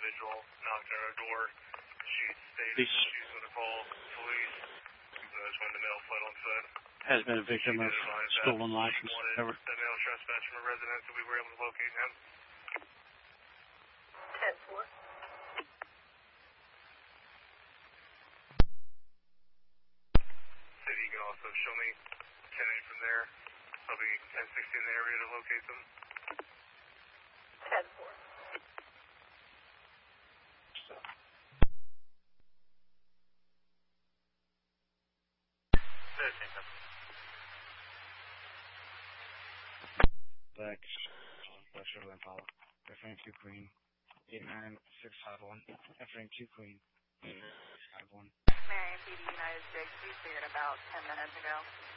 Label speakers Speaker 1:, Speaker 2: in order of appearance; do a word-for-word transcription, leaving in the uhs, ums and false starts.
Speaker 1: individual knocked on her door. She stated
Speaker 2: This
Speaker 1: she was going to call police. That's when the male fled on foot.
Speaker 2: Has been a victim of stolen license.
Speaker 1: Ever. The male trespassed from a residence, and we were able to locate him.
Speaker 3: ten four.
Speaker 1: Said he can also show me ten eight from there. I'll be ten sixty in the area to locate them.
Speaker 3: ten four.
Speaker 2: Black, Black Sugar Impala, F-Frame two Queen, eight nine six five one, F-Frame two Queen, eight nine six five one.
Speaker 3: Marion P D United States, we figured about ten minutes ago.